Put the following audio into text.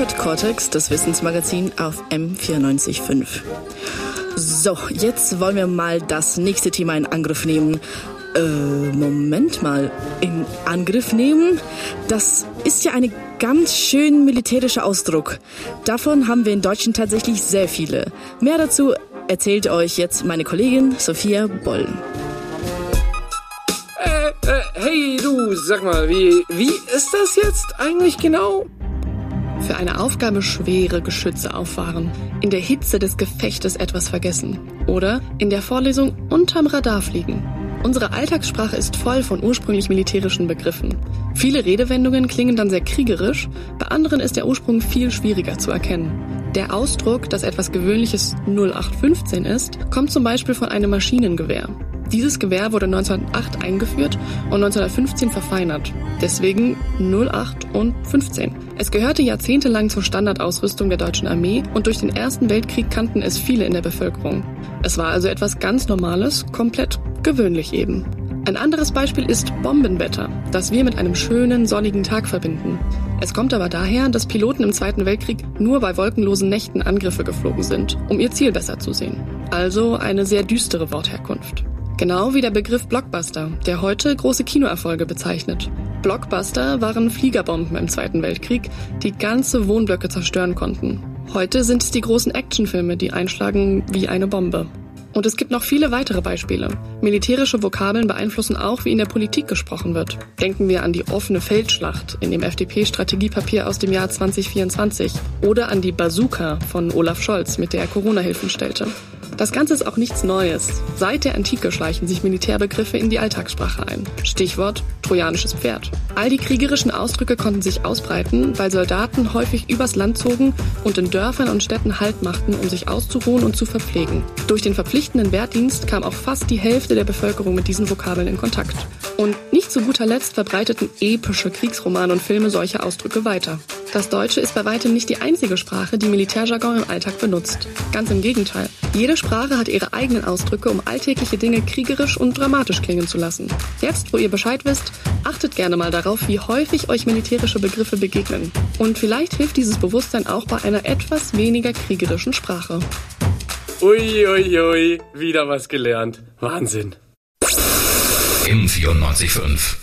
hört Cortex, das Wissensmagazin auf M94.5. So, jetzt wollen wir mal das nächste Thema in Angriff nehmen. Moment mal, in Angriff nehmen? Das ist ja ein ganz schön militärischer Ausdruck. Davon haben wir in Deutschland tatsächlich sehr viele. Mehr dazu erzählt euch jetzt meine Kollegin Sophia Boll. Hey du, sag mal, wie ist das jetzt eigentlich genau? Für eine Aufgabe schwere Geschütze auffahren, in der Hitze des Gefechtes etwas vergessen oder in der Vorlesung unterm Radar fliegen. Unsere Alltagssprache ist voll von ursprünglich militärischen Begriffen. Viele Redewendungen klingen dann sehr kriegerisch, bei anderen ist der Ursprung viel schwieriger zu erkennen. Der Ausdruck, dass etwas Gewöhnliches 0815 ist, kommt zum Beispiel von einem Maschinengewehr. Dieses Gewehr wurde 1908 eingeführt und 1915 verfeinert. Deswegen 08 und 15. Es gehörte jahrzehntelang zur Standardausrüstung der deutschen Armee und durch den Ersten Weltkrieg kannten es viele in der Bevölkerung. Es war also etwas ganz Normales, komplett gewöhnlich eben. Ein anderes Beispiel ist Bombenwetter, das wir mit einem schönen, sonnigen Tag verbinden. Es kommt aber daher, dass Piloten im Zweiten Weltkrieg nur bei wolkenlosen Nächten Angriffe geflogen sind, um ihr Ziel besser zu sehen. Also eine sehr düstere Wortherkunft. Genau wie der Begriff Blockbuster, der heute große Kinoerfolge bezeichnet. Blockbuster waren Fliegerbomben im Zweiten Weltkrieg, die ganze Wohnblöcke zerstören konnten. Heute sind es die großen Actionfilme, die einschlagen wie eine Bombe. Und es gibt noch viele weitere Beispiele. Militärische Vokabeln beeinflussen auch, wie in der Politik gesprochen wird. Denken wir an die offene Feldschlacht in dem FDP-Strategiepapier aus dem Jahr 2024 oder an die Bazooka von Olaf Scholz, mit der er Corona-Hilfen stellte. Das Ganze ist auch nichts Neues. Seit der Antike schleichen sich Militärbegriffe in die Alltagssprache ein. Stichwort trojanisches Pferd. All die kriegerischen Ausdrücke konnten sich ausbreiten, weil Soldaten häufig übers Land zogen und in Dörfern und Städten Halt machten, um sich auszuruhen und zu verpflegen. Durch den verpflichtenden Wehrdienst kam auch fast die Hälfte der Bevölkerung mit diesen Vokabeln in Kontakt. Und nicht zu guter Letzt verbreiteten epische Kriegsromane und Filme solche Ausdrücke weiter. Das Deutsche ist bei weitem nicht die einzige Sprache, die Militärjargon im Alltag benutzt. Ganz im Gegenteil. Jede Sprache hat ihre eigenen Ausdrücke, um alltägliche Dinge kriegerisch und dramatisch klingen zu lassen. Jetzt, wo ihr Bescheid wisst, achtet gerne mal darauf, wie häufig euch militärische Begriffe begegnen. Und vielleicht hilft dieses Bewusstsein auch bei einer etwas weniger kriegerischen Sprache. Ui, wieder was gelernt. Wahnsinn. M94.5